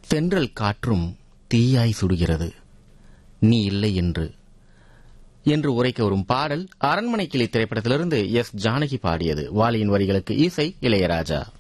தென்றல் காற்றும் தீயாய் சுடுகிறது நீ இல்லை என்று உரைக்க வரும் பாடல் அரண்மனை கிளி திரைப்படத்திலிருந்து எஸ். ஜானகி பாடியது. வாலியின் வரிகளுக்கு இசை இளையராஜா.